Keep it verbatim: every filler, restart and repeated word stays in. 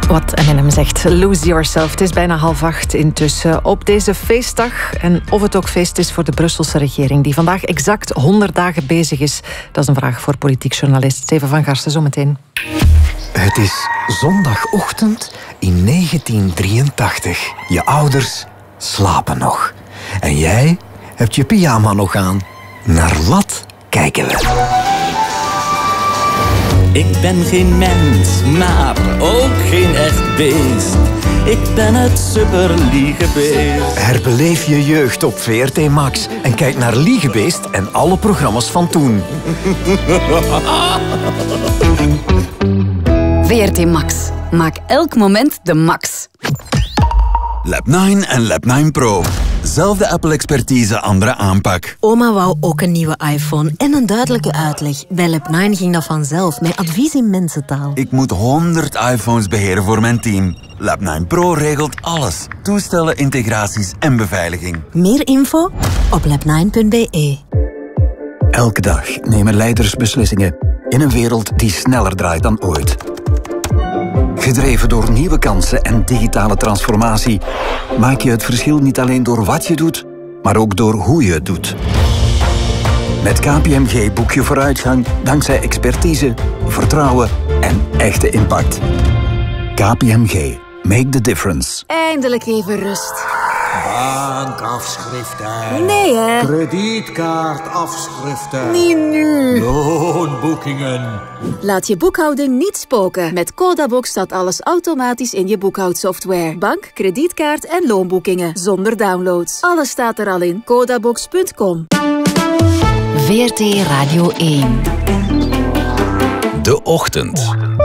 Wat Eminem zegt, lose yourself. Het is bijna half acht intussen op deze feestdag. En of het ook feest is voor de Brusselse regering, die vandaag exact honderd dagen bezig is. Dat is een vraag voor politiek journalist Steven van Garsten zometeen. Het is zondagochtend in negentien drieëntachtig. Je ouders slapen nog. En jij hebt je pyjama nog aan. Naar wat kijken we? Ik ben geen mens, maar ook geen echt beest. Ik ben het superliegebeest. Herbeleef je jeugd op V R T Max en kijk naar Liegebeest en alle programma's van toen. V R T Max. Maak elk moment de max. Lab nine en Lab nine Pro. Zelfde Apple-expertise, andere aanpak. Oma wou ook een nieuwe iPhone en een duidelijke uitleg. Bij Lab nine ging dat vanzelf, met advies in mensentaal. Ik moet honderd iPhones beheren voor mijn team. Lab nine Pro regelt alles. Toestellen, integraties en beveiliging. Meer info op lab nine punt b e. Elke dag nemen leiders beslissingen in een wereld die sneller draait dan ooit. Gedreven door nieuwe kansen en digitale transformatie maak je het verschil niet alleen door wat je doet, maar ook door hoe je het doet. Met K P M G boek je vooruitgang dankzij expertise, vertrouwen en echte impact. K P M G. Make the difference. Eindelijk even rust. Bankafschriften. Nee, hè? Kredietkaartafschriften. Niet nu. Loonboekingen. Laat je boekhouding niet spoken. Met Codabox staat alles automatisch in je boekhoudsoftware. Bank, kredietkaart en loonboekingen. Zonder downloads. Alles staat er al in. Codabox punt com. V R T Radio één. De Ochtend.